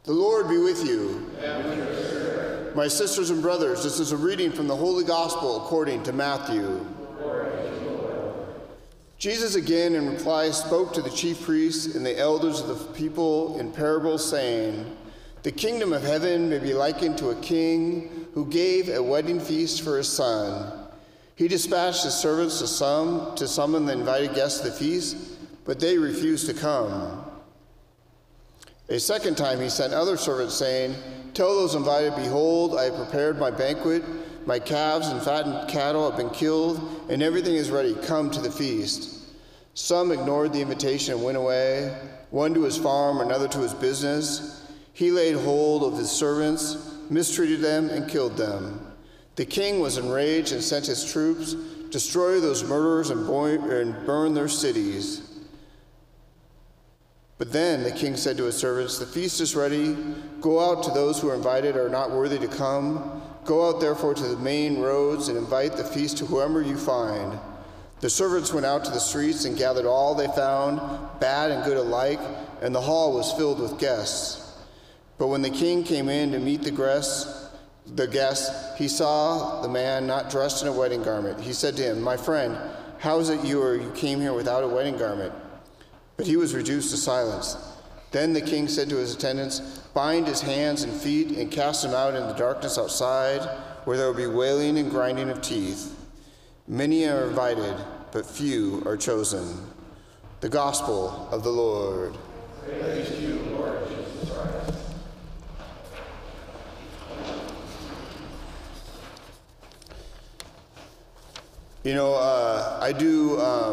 The Lord be with you. And with your spirit. My sisters and brothers, this is a reading from the Holy Gospel according to Matthew. Jesus again in reply spoke to the chief priests and the elders of the people in parables, saying, "The kingdom of heaven may be likened to a king who gave a wedding feast for his son. He dispatched his servants to summon the invited guests to the feast, but they refused to come. A second time he sent other servants, saying, 'Tell those invited, behold, I have prepared my banquet. My calves and fattened cattle have been killed, and everything is ready. Come to the feast.' Some ignored the invitation and went away, one to his farm, another to his business. He laid hold of his servants, mistreated them, and killed them. The king was enraged and sent his troops, destroy those murderers and burn their cities. But then the king said to his servants, 'The feast is ready. Go out to those who are invited are not worthy to come. Go out therefore to the main roads and invite the feast to whoever you find.' The servants went out to the streets and gathered all they found, bad and good alike, and the hall was filled with guests. But when the king came in to meet the guests, he saw the man not dressed in a wedding garment. He said to him, 'My friend, how is it you came here without a wedding garment?' But he was reduced to silence. Then the king said to his attendants, 'Bind his hands and feet and cast him out in the darkness outside, where there will be wailing and grinding of teeth. Many are invited, but few are chosen.'" The Gospel of the Lord. Praise to you, Lord Jesus Christ. I do